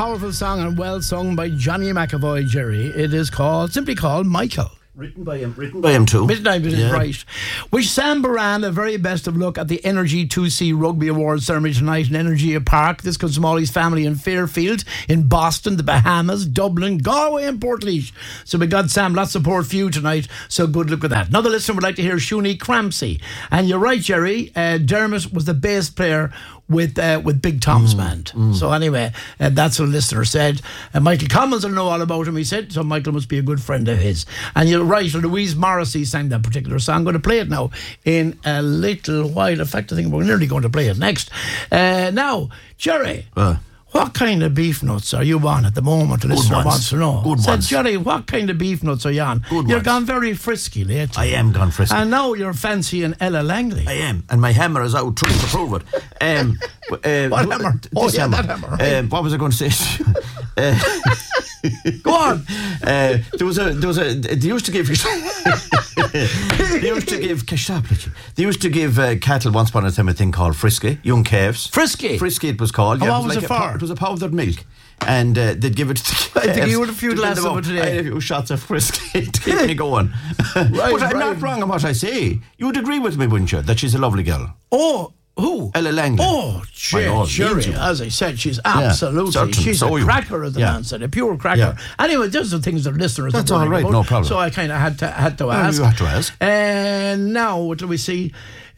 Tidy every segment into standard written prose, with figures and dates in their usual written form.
powerful song and well sung by Johnny McAvoy, Jerry. It is simply called Michael. Written by him too. Midnight is right. Wish Sam Baran the very best of luck at the Energy 2C Rugby Awards ceremony tonight in Energy Park. This comes from Ollie's family in Fairfield, in Boston, the Bahamas, Dublin, Galway and Portlaoise. So we got Sam, lots of support for you tonight, so good luck with that. Another listener would like to hear Shuni Crampsey. And you're right, Jerry, Dermot was the bass player with Big Tom's band. So anyway, that's what a listener said. Michael Commons will know all about him, he said, so Michael must be a good friend of his. And you're right, Louise Morrissey sang that particular song. I'm going to play it now in a little while. In fact, I think we're nearly going to play it next. Now, Jerry, what kind of beef nuts are you on at the moment? The listener wants to know. Good ones. Jerry, what kind of beef nuts are you on? You're gone very frisky lately. I am gone frisky. And now you're fancying Ella Langley. I am. And my hammer is out trying to prove it. What hammer? That hammer. What was I going to say? Go on. They used to give cattle once upon a time a thing called Frisky, young calves. Frisky it was called. And what was it for? It was a powdered milk. And they'd give it to the calves. I think you had a few glasses of it today. I had a few shots of Frisky to keep me going. But I'm not wrong in what I say. You would agree with me, wouldn't you, that she's a lovely girl? Oh, who? Ella Langley. Oh, Jerry, as I said, she's absolutely, she's a cracker, as the man said, a pure cracker. Yeah. Anyway, those are things that listeners That's are all right, about, no problem. So I kind of had to ask. You had to ask. And now, what do we see?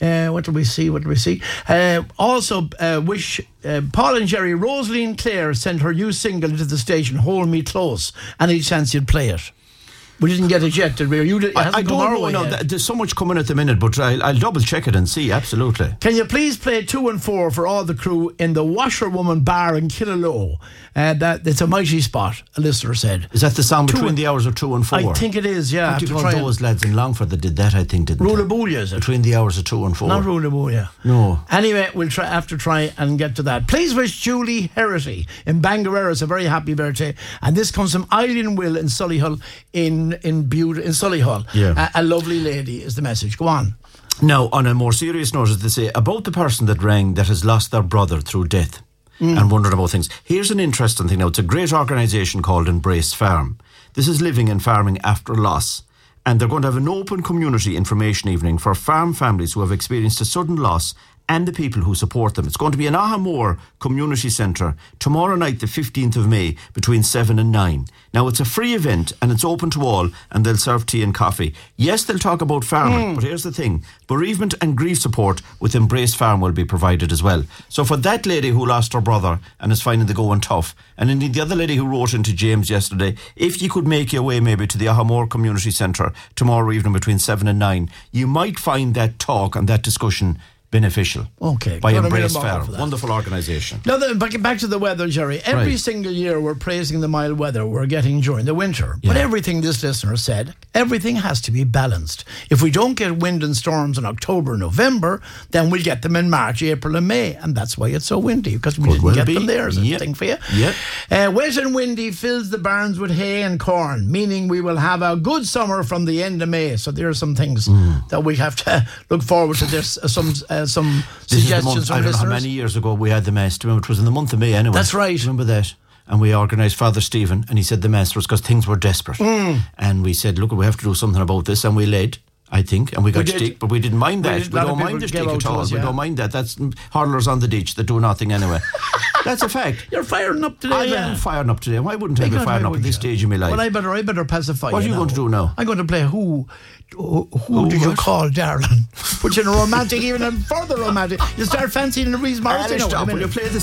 Also, wish Paul and Jerry, Rosaline Clare sent her new single into the station, Hold Me Close. Any chance you'd play it? We didn't get it yet, did we? I don't know. There's so much coming at the minute, but I'll double check it and see, absolutely. Can you please play 2 and 4 for all the crew in the Washerwoman Bar in Killaloe? It's a mighty spot, a listener said. Is that the song between the hours of 2 and 4? I think it is, yeah. Those lads in Longford that did that, I think, didn't they? Runabulia, is it? Between the hours of 2 and 4. Not Runabulia. No. Anyway, we'll have to try and get to that. Please wish Julie Herity in Bangareras a very happy birthday. And this comes from Eileen Will in Solihull in Solihull. Yeah. A lovely lady is the message. Go on. Now, on a more serious note, as they say, about the person that rang that has lost their brother through death and wondered about things. Here's an interesting thing now. It's a great organisation called Embrace Farm. This is living and farming after loss. And they're going to have an open community information evening for farm families who have experienced a sudden loss and the people who support them. It's going to be in Ahamore Community Centre tomorrow night, the 15th of May, between 7 and 9. Now, it's a free event and it's open to all, and they'll serve tea and coffee. Yes, they'll talk about farming, but here's the thing. Bereavement and grief support with Embrace Farm will be provided as well. So for that lady who lost her brother and is finding the going tough, and indeed the other lady who wrote into James yesterday, if you could make your way maybe to the Ahamore Community Centre tomorrow evening between 7 and 9, you might find that talk and that discussion beneficial. Okay. By Embrace Farm. Wonderful organisation. Now, back to the weather, Jerry. Every single year we're praising the mild weather we're getting during the winter. Yeah. But everything this listener said, everything has to be balanced. If we don't get wind and storms in October and November, then we'll get them in March, April and May. And that's why it's so windy, because we didn't get them there. Is a thing for you? Yeah. Wet and windy fills the barns with hay and corn, meaning we will have a good summer from the end of May. So there are some things that we have to look forward to. There's some suggestions from I don't listeners. know how many years ago we had the Mass. Remember, it was in the month of May anyway. That's right. Remember that? And we organised Father Stephen, and he said the Mass was because things were desperate. And we said, look, we have to do something about this, and we led, I think, and we got stick, but we didn't mind that. We don't mind the stick at all. We don't mind that. That's hurlers on the ditch that do nothing anyway. That's a fact. You're firing up today. I am firing up today. Why wouldn't I be firing up at this stage of my life? Well, I better pacify you. What are you going to do now? I'm going to play Who Did You Call, Darling? Which is romantic, even further romantic. You start fancying Louise Morrissey. Stop. Will you play the